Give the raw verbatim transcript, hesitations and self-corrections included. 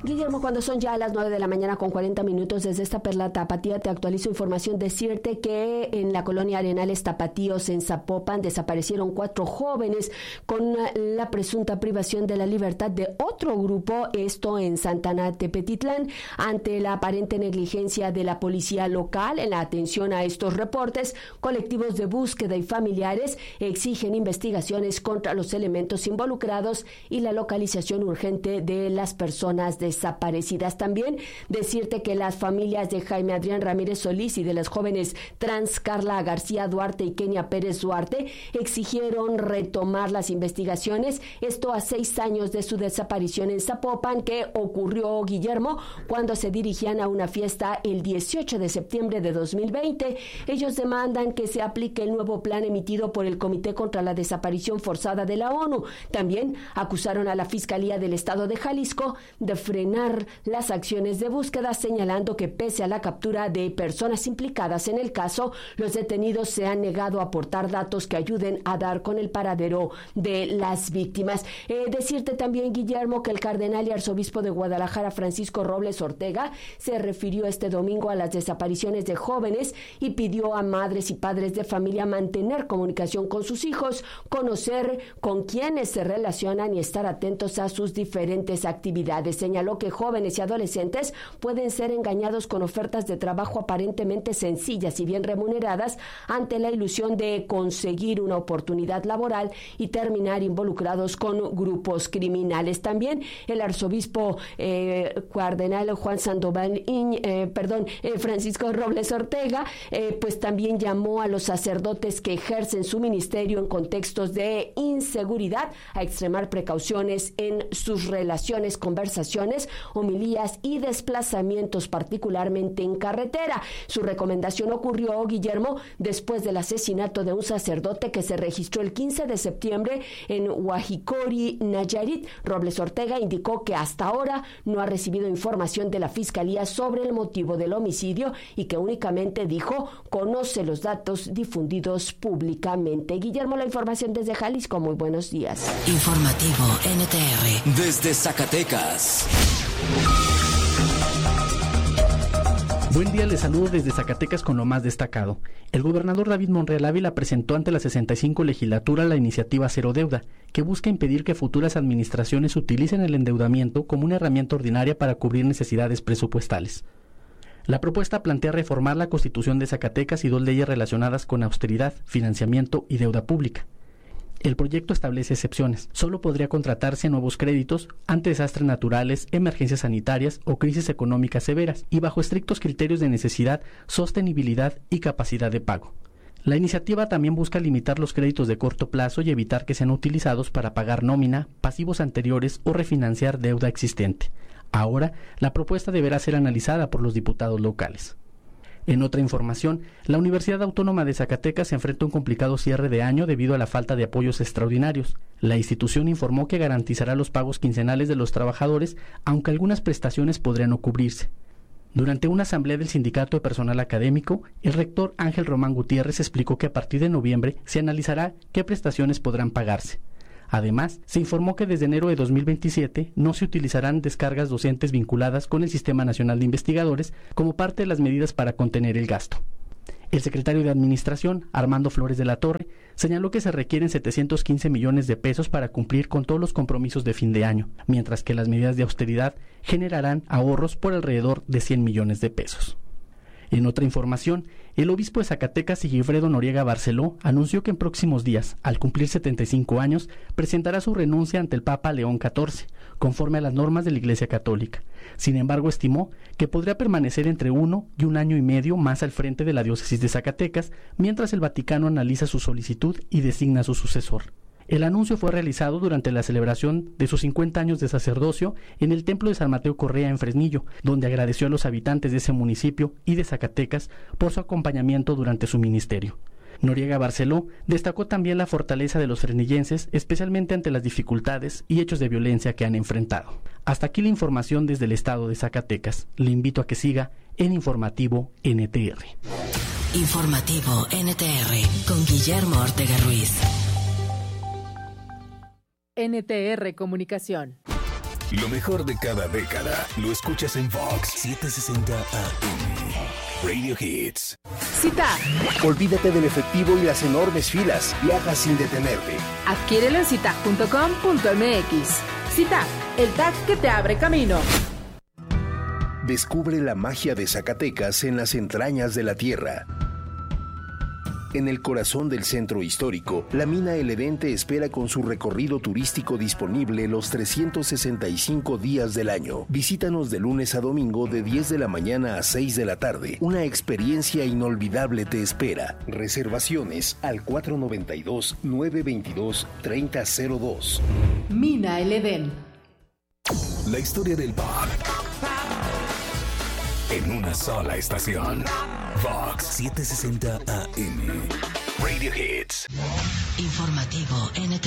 Guillermo, cuando son ya las nueve de la mañana con cuarenta minutos desde esta Perla Tapatía, te actualizo información. Decirte que en la colonia Arenales Tapatíos, en Zapopan, desaparecieron cuatro jóvenes con la presunta privación de la libertad de otro grupo, esto en Santana Tepetitlán. Ante la aparente negligencia de la policía local en la atención a estos reportes, colectivos de búsqueda y familiares exigen investigaciones contra los elementos involucrados y la localización urgente de las personas desaparecidas. También decirte que las familias de Jaime Adrián Ramírez Solís y de las jóvenes trans Carla García Duarte y Kenia Pérez Duarte exigieron retomar las investigaciones, esto a seis años de su desaparición en Zapopan, que ocurrió, Guillermo, cuando se dirigían a una fiesta el dieciocho de septiembre de dos mil veinte. Ellos demandan que se aplique el nuevo plan emitido por el Comité contra la Desaparición Forzada de la ONU. También acusaron a la Fiscalía del Estado de Jalisco de frenar las acciones de búsqueda, señalando que pese a la captura de personas implicadas en el caso, los detenidos se han negado a aportar datos que ayuden a dar con el paradero de las víctimas. Eh, decirte también, Guillermo, que el cardenal y arzobispo de Guadalajara, Francisco Robles Ortega, se refirió este domingo a las desapariciones de jóvenes y pidió a madres y padres de familia mantener comunicación con sus hijos, conocer con quiénes se relacionan y estar atentos a sus diferentes actividades. Señaló que jóvenes y adolescentes pueden ser engañados con ofertas de trabajo aparentemente sencillas y bien remuneradas ante la ilusión de conseguir una oportunidad laboral y terminar involucrados con grupos criminales. También el arzobispo eh, cardenal Juan Sandoval, eh, perdón, eh, Francisco Robles Ortega, eh, pues también llamó a los sacerdotes que ejercen su ministerio en contextos de inseguridad a extremar precauciones en sus relaciones, conversaciones, homilías y desplazamientos, particularmente en carretera. Su recomendación ocurrió, Guillermo, después del asesinato de un sacerdote que se registró el quince de septiembre en Huajicori, Nayarit. Robles Ortega indicó que hasta ahora no ha recibido información de la Fiscalía sobre el motivo del homicidio y que únicamente, dijo, conoce los datos difundidos públicamente. Guillermo, la información desde Jalisco. Muy buenos días. Informativo N T R. Desde Zacatecas. Buen día, les saludo desde Zacatecas con lo más destacado. El gobernador David Monreal Ávila presentó ante la sesenta y cinco legislatura la iniciativa Cero Deuda, que busca impedir que futuras administraciones utilicen el endeudamiento como una herramienta ordinaria para cubrir necesidades presupuestales. La propuesta plantea reformar la Constitución de Zacatecas y dos leyes relacionadas con austeridad, financiamiento y deuda pública. El proyecto establece excepciones. Solo podría contratarse nuevos créditos ante desastres naturales, emergencias sanitarias o crisis económicas severas y bajo estrictos criterios de necesidad, sostenibilidad y capacidad de pago. La iniciativa también busca limitar los créditos de corto plazo y evitar que sean utilizados para pagar nómina, pasivos anteriores o refinanciar deuda existente. Ahora, la propuesta deberá ser analizada por los diputados locales. En otra información, la Universidad Autónoma de Zacatecas se enfrenta a un complicado cierre de año debido a la falta de apoyos extraordinarios. La institución informó que garantizará los pagos quincenales de los trabajadores, aunque algunas prestaciones podrían no cubrirse. Durante una asamblea del Sindicato de Personal Académico, el rector Ángel Román Gutiérrez explicó que a partir de noviembre se analizará qué prestaciones podrán pagarse. Además, se informó que desde enero de dos mil veintisiete no se utilizarán descargas docentes vinculadas con el Sistema Nacional de Investigadores como parte de las medidas para contener el gasto. El secretario de Administración, Armando Flores de la Torre, señaló que se requieren setecientos quince millones de pesos para cumplir con todos los compromisos de fin de año, mientras que las medidas de austeridad generarán ahorros por alrededor de cien millones de pesos. En otra información, el obispo de Zacatecas, Sigifredo Noriega Barceló, anunció que en próximos días, al cumplir setenta y cinco años, presentará su renuncia ante el Papa León catorce, conforme a las normas de la Iglesia Católica. Sin embargo, estimó que podría permanecer entre uno y un año y medio más al frente de la diócesis de Zacatecas, mientras el Vaticano analiza su solicitud y designa a su sucesor. El anuncio fue realizado durante la celebración de sus cincuenta años de sacerdocio en el Templo de San Mateo Correa en Fresnillo, donde agradeció a los habitantes de ese municipio y de Zacatecas por su acompañamiento durante su ministerio. Noriega Barceló destacó también la fortaleza de los fresnillenses, especialmente ante las dificultades y hechos de violencia que han enfrentado. Hasta aquí la información desde el estado de Zacatecas. Le invito a que siga en Informativo N T R. Informativo N T R con Guillermo Ortega Ruiz. N T R Comunicación. Lo mejor de cada década lo escuchas en Vox setecientos sesenta A M. Radio Hits. Citac. Olvídate del efectivo y las enormes filas. Viaja sin detenerte. Adquiérelo en citac punto com punto m x. Citac, el T A C que te abre camino. Descubre la magia de Zacatecas en las entrañas de la tierra. En el corazón del centro histórico, la mina El Edén te espera con su recorrido turístico disponible los trescientos sesenta y cinco días del año. Visítanos de lunes a domingo de diez de la mañana a seis de la tarde. Una experiencia inolvidable te espera. Reservaciones al cuatro noventa y dos, nueve veintidós, treinta cero dos. Mina El Edén. La historia del pop en una sola estación. Vox setecientos sesenta A M. Radio Hits. Informativo N T